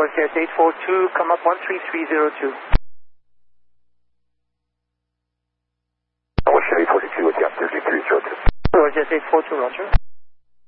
ORCS 842, come up 13302. ORCS 842 with gap 3302. ORCS 842, roger.